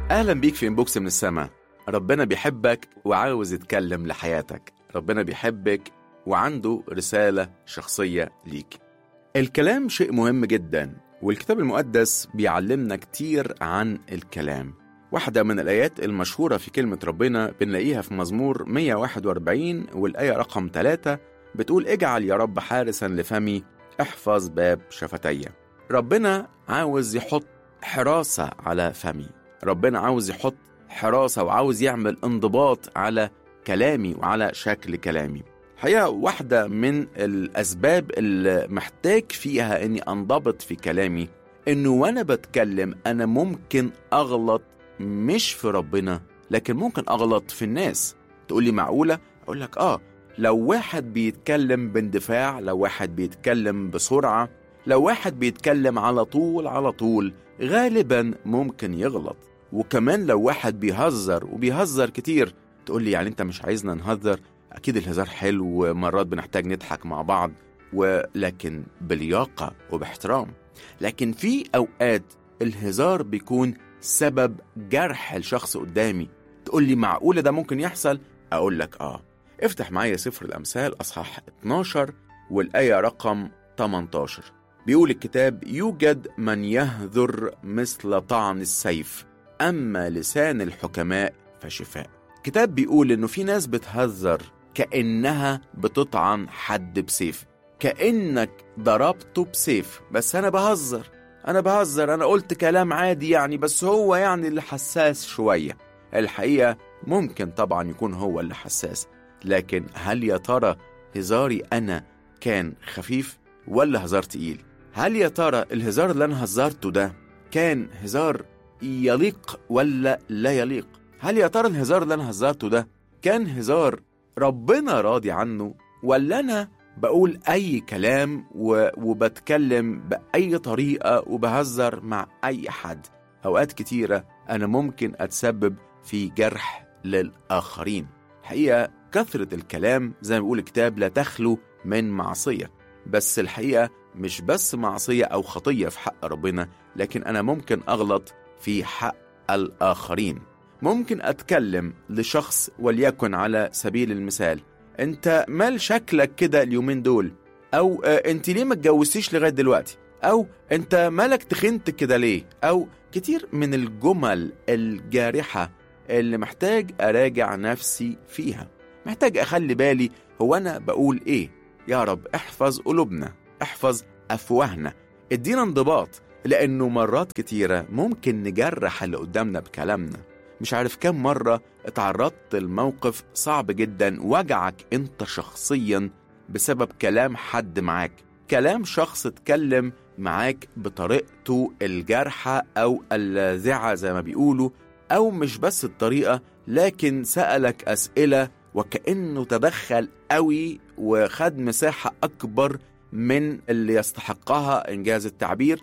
أهلا بيك في إنبوكس من السماء. ربنا بيحبك وعاوز يتكلم لحياتك. ربنا بيحبك وعنده رسالة شخصية ليك. الكلام شيء مهم جدا، والكتاب المقدس بيعلمنا كتير عن الكلام. واحدة من الآيات المشهورة في كلمة ربنا بنلاقيها في مزمور 141 والآية رقم 3 بتقول: اجعل يا رب حارسا لفمي، احفظ باب شفتي. ربنا عاوز يحط حراسة على فمي، ربنا عاوز يحط حراسة وعاوز يعمل انضباط على كلامي وعلى شكل كلامي. حقيقة واحدة من الأسباب اللي محتاج فيها أني أنضبط في كلامي أنه وأنا بتكلم أنا ممكن أغلط، مش في ربنا لكن ممكن أغلط في الناس. تقولي معقولة؟ أقول لك لو واحد بيتكلم باندفاع، لو واحد بيتكلم بسرعة، لو واحد بيتكلم على طول غالبا ممكن يغلط. وكمان لو واحد بيهزر وبيهزر كتير، تقولي يعني أنت مش عايزنا نهزر؟ أكيد الهزار حلو ومرات بنحتاج نضحك مع بعض، ولكن بلياقة وباحترام. لكن في أوقات الهزار بيكون سبب جرح الشخص قدامي. تقولي معقولة ده ممكن يحصل؟ أقول لك افتح معايا سفر الأمثال أصحاح 12 والآية رقم 18. بيقول الكتاب: يوجد من يهذر مثل طعن السيف، أما لسان الحكماء فشفاء. الكتاب بيقول إنه في ناس بتهذر كأنها بتطعن حد بسيف، كأنك ضربته بسيف. بس أنا بهزر، أنا قلت كلام عادي يعني، بس هو يعني اللي حساس شوية. الحقيقة ممكن طبعا يكون هو اللي حساس، لكن هل يا ترى هزاري أنا كان خفيف ولا هزار تقيل؟ هل يا ترى الهزار اللي أنا هزرته ده كان هزار يليق ولا لا يليق؟ هل يا ترى الهزار اللي أنا هزرته ده كان هزار ربنا راضي عنه، ولا أنا بقول أي كلام وبتكلم بأي طريقة وبهزر مع أي حد؟ أوقات كتيرة أنا ممكن أتسبب في جرح للآخرين. الحقيقة كثرة الكلام زي ما بيقول الكتاب لا تخلو من معصية. بس الحقيقة مش بس معصية أو خطية في حق ربنا، لكن أنا ممكن أغلط في حق الآخرين. ممكن أتكلم لشخص وليكن على سبيل المثال: أنت مال شكلك كده اليومين دول، أو أنت ليه ما اتجوزتيش لغاية دلوقتي، أو أنت مالك تخنت كده ليه، أو كتير من الجمل الجارحة اللي محتاج أراجع نفسي فيها، محتاج أخلي بالي هو أنا بقول إيه. يا رب احفظ قلوبنا، احفظ أفواهنا، ادينا انضباط، لأنه مرات كتيرة ممكن نجرح اللي قدامنا بكلامنا. مش عارف كم مرة اتعرضت لموقف صعب جدا وجعك انت شخصيا بسبب كلام حد معاك، كلام شخص اتكلم معاك بطريقته الجارحة أو اللاذعة زي ما بيقولوا، أو مش بس الطريقة لكن سألك أسئلة وكأنه تدخل قوي وخد مساحة أكبر من اللي يستحقها إنجاز التعبير،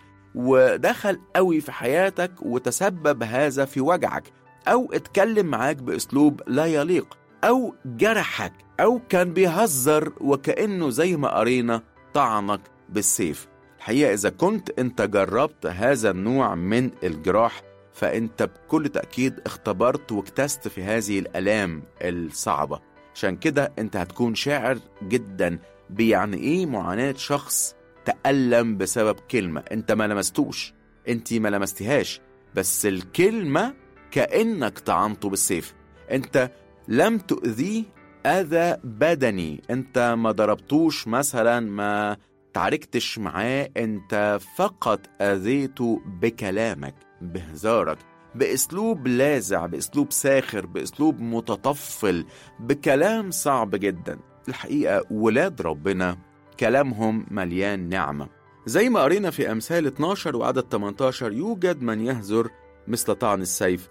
ودخل قوي في حياتك وتسبب هذا في وجعك، أو اتكلم معاك بأسلوب لا يليق، أو جرحك، أو كان بيهزر وكأنه زي ما قرينا طعنك بالسيف. الحقيقة إذا كنت أنت جربت هذا النوع من الجراح، فأنت بكل تأكيد اختبرت واكتست في هذه الآلام الصعبة. عشان كده أنت هتكون شاعر جدا بيعني إيه معاناة شخص تألم بسبب كلمة أنت ما لمستوش، أنت ما لمستهاش، بس الكلمة كأنك طعنته بالسيف. أنت لم تؤذيه أذى بدني، أنت ما ضربتوش مثلا، ما تعاركتش معاه، أنت فقط أذيته بكلامك، بهزارك، بأسلوب لاذع، بأسلوب ساخر، بأسلوب متطفل، بكلام صعب جدا. الحقيقة ولاد ربنا كلامهم مليان نعمة، زي ما قرينا في أمثال 12 وعدد 18: يوجد من يهزر مثل طعن السيف،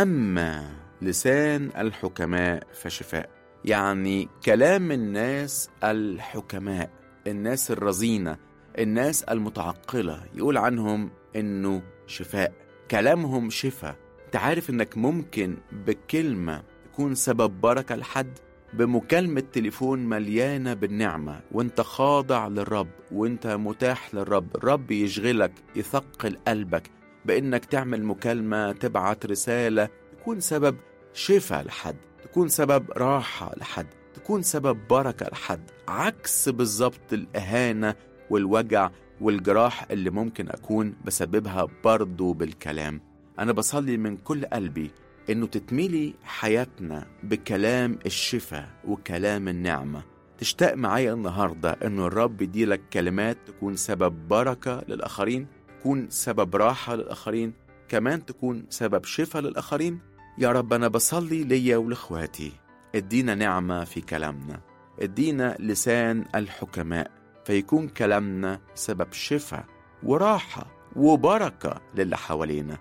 أما لسان الحكماء فشفاء. يعني كلام الناس الحكماء، الناس الرزينة، الناس المتعقلة، يقول عنهم إنه شفاء، كلامهم شفاء. تعرف إنك ممكن بكلمة يكون سبب بركة لحد، بمكالمة تليفون مليانة بالنعمة وانت خاضع للرب وانت متاح للرب، الرب يشغلك، يثقل قلبك بإنك تعمل مكالمة، تبعت رسالة، تكون سبب شفاء لحد، تكون سبب راحة لحد، تكون سبب بركة لحد، عكس بالظبط الإهانة والوجع والجراح اللي ممكن أكون بسببها برضو بالكلام. أنا بصلي من كل قلبي إنه تتميلي حياتنا بكلام الشفاء وكلام النعمة. تشتاق معايا النهاردة إنه الرب يديلك كلمات تكون سبب بركة للآخرين، تكون سبب راحة للآخرين، كمان تكون سبب شفاء للآخرين. يا رب أنا بصلي ليا ولإخواتي، ادينا نعمة في كلامنا، ادينا لسان الحكماء، فيكون كلامنا سبب شفاء وراحة وبركة للي حوالينا.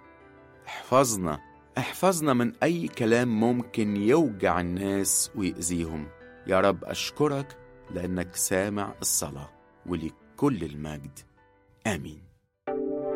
احفظنا من أي كلام ممكن يوجع الناس ويأذيهم. يا رب أشكرك لأنك سامع الصلاة، ولكل المجد. آمين.